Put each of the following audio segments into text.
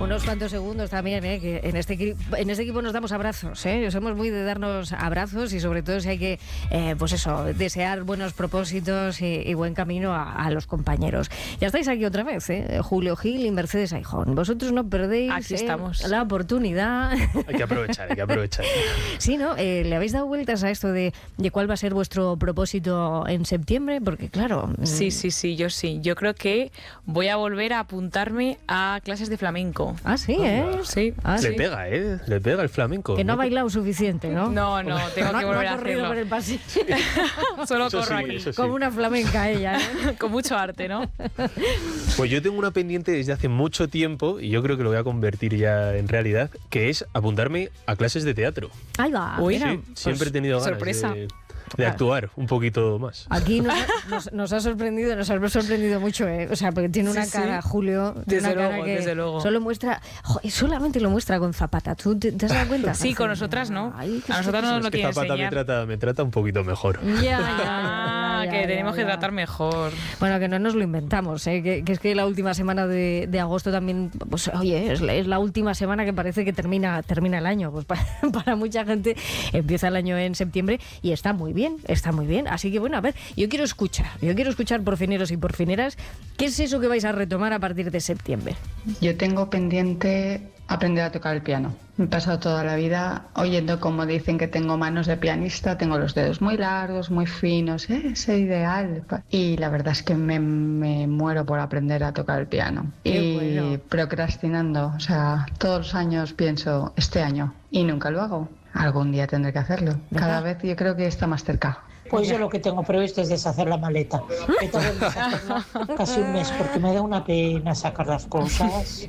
Unos cuantos segundos también, que en este equipo nos damos abrazos, somos muy de darnos abrazos y sobre todo si hay que, desear buenos propósitos y buen camino a los compañeros. Ya estáis aquí otra vez, Julio Gil y Mercedes Aijón. Vosotros no perdéis aquí estamos. La oportunidad. Hay que aprovechar. Sí, ¿no? ¿Le habéis dado vueltas a esto de cuál va a ser vuestro propósito en septiembre? Porque claro... Sí, yo sí. Yo creo que voy a volver a apuntarme a clases de flamenco. Ah, sí, Sí. Le pega, le pega el flamenco. Que no ha bailado suficiente, ¿no? No, tengo que volver a hacerlo. No ha corrido por el pasillo. Solo Eso corro sí, aquí. eso sí. Como una flamenca ella, Con mucho arte, ¿no? Pues yo tengo una pendiente desde hace mucho tiempo, y yo creo que lo voy a convertir ya en realidad, que es apuntarme a clases de teatro. Ahí va. Uy, mira, Sí, siempre he tenido ganas sorpresa. de actuar un poquito más. Aquí nos ha sorprendido mucho, O sea, porque tiene una cara, Julio. Desde una luego, cara que desde luego. solamente lo muestra con Zapata. ¿Tú te has dado cuenta? Sí, con nosotras no. Ay, A nosotras no nos lo Es que quieren Zapata enseñar. me trata un poquito mejor. Ya, Que tenemos que tratar mejor. Bueno, que no nos lo inventamos, que es que la última semana de agosto también, pues oye, es la última semana que parece que termina el año. Pues para mucha gente empieza el año en septiembre y está muy bien. Así que bueno, a ver, yo quiero escuchar porfineros y porfineras, ¿qué es eso que vais a retomar a partir de septiembre? Yo tengo pendiente aprender a tocar el piano. Me he pasado toda la vida oyendo como dicen que tengo manos de pianista, tengo los dedos muy largos, muy finos, es ideal. Y la verdad es que me muero por aprender a tocar el piano. Procrastinando, o sea, todos los años pienso, este año, y nunca lo hago. Algún día tendré que hacerlo. Cada vez yo creo que está más cerca. Pues yo lo que tengo previsto es deshacer la maleta. He tardado en deshacerla casi un mes porque me da una pena sacar las cosas.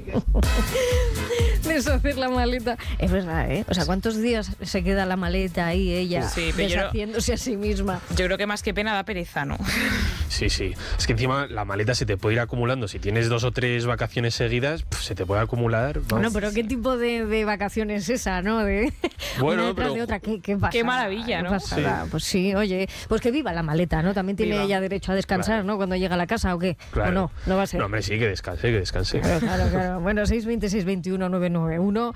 Deshacer la maleta. Es verdad, O sea, ¿cuántos días se queda la maleta ahí ella deshaciéndose a sí misma? Yo creo que más que pena da pereza, ¿no? Sí. Es que encima la maleta se te puede ir acumulando. Si tienes 2 o 3 vacaciones seguidas, se te puede acumular. Bueno, pero ¿qué tipo de vacaciones es esa, no? Bueno, una detrás pero... de otra. ¿Qué pasada? Qué maravilla, ¿no? Sí. Pues sí, oye, pues que viva la maleta, ¿no? También tiene ella derecho a descansar, claro. ¿no? Cuando llega a la casa, ¿o qué? Claro. ¿O no va a ser? No, hombre, sí, que descanse. Claro. Bueno, 620-621-991,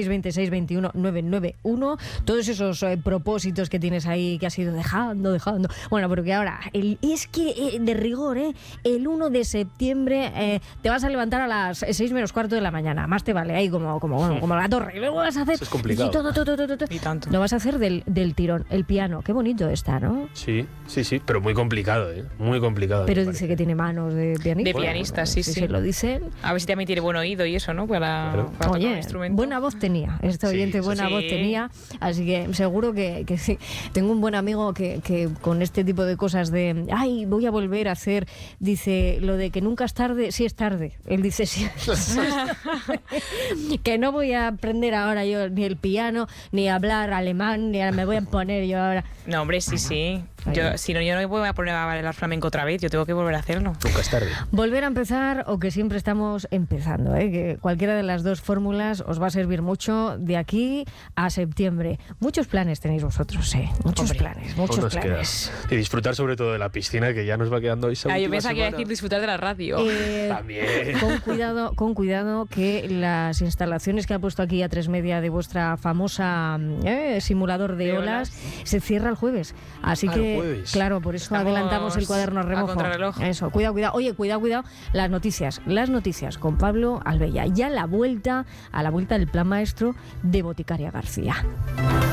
620-621-991, todos esos propósitos que tienes ahí que has ido dejando. Bueno, porque ahora, es que de rigor, el 1 de septiembre te vas a levantar a las 6 menos cuarto de la mañana. Más te vale ahí como la torre. Y luego vas a hacer... Eso es complicado. Todo. Y tanto. Lo vas a hacer del tirón. El piano, qué bonito está, ¿no? Sí, pero muy complicado, Muy complicado. Pero dice que tiene manos de pianista. De pianista, sí. Se lo dicen. A ver si también tiene buen oído y eso, ¿no? Para tocar Oye, un instrumento. buena voz tenía. Este oyente eso buena sí. voz tenía. Así que seguro que sí. Tengo un buen amigo que con este tipo de cosas de voy a volver a hacer, dice, lo de que nunca es tarde, sí es tarde. Él dice sí. Que no voy a aprender ahora yo ni el piano, ni hablar alemán, ni me voy a poner yo ahora. No, hombre, sí. Yo no me voy a poner a bailar flamenco otra vez, yo tengo que volver a hacerlo. Nunca es tarde. Volver a empezar o que siempre estamos empezando, que cualquiera de las dos fórmulas os va a servir mucho de aquí a septiembre. Muchos planes tenéis vosotros, muchos planes. Y disfrutar sobre todo de la piscina, que ya nos va quedando hoy. Yo pensaba que iba a decir disfrutar de la radio. También. Con cuidado que las instalaciones que ha puesto aquí A3 Media de vuestra famosa simulador de olas se cierra el jueves. Así que, jueves. Claro, por eso Estamos adelantamos el cuaderno a remojo. contrarreloj. Eso, cuidado. Oye, cuidado. Las noticias con Pablo Albella. Ya a la vuelta del plan maestro de Boticaria García.